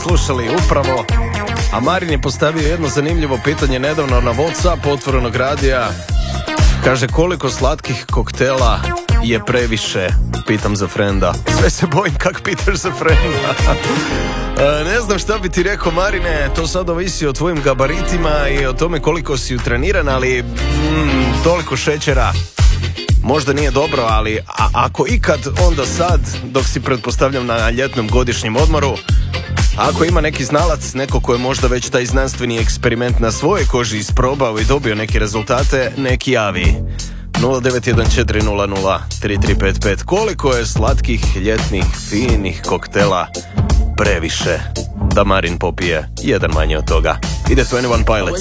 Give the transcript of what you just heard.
slušali upravo. A Marin je postavio jedno zanimljivo pitanje nedavno na WhatsApp Otvorenog radija. Kaže, koliko slatkih koktela je previše? Pitam za frenda. Sve se bojim kak pitaš za frenda. Ne znam šta bi ti rekao, Marine, to sad ovisi o tvojim gabaritima i o tome koliko si utreniran, ali toliko šećera možda nije dobro, ali ako ikad, onda sad, dok si pretpostavljam na ljetnom godišnjem odmoru. Ako ima neki znalac, neko ko je možda već taj znanstveni eksperiment na svojoj koži isprobao i dobio neke rezultate, neki javi. 0914003355. Koliko je slatkih, ljetnih, finih koktela previše da Marin popije jedan manje od toga? Ide 21 Pilots.